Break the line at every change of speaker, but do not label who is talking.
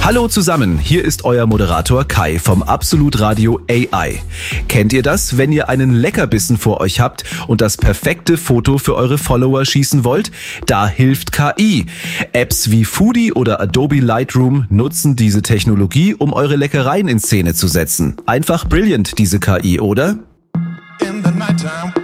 Hallo zusammen, hier ist euer Moderator Kai vom Absolut Radio AI. Kennt ihr das, wenn ihr einen Leckerbissen vor euch habt und das perfekte Foto für eure Follower schießen wollt? Da hilft KI. Apps wie Foodie oder Adobe Lightroom nutzen diese Technologie, um eure Leckereien in Szene zu setzen. Einfach brilliant, diese KI, oder?
In the nighttime.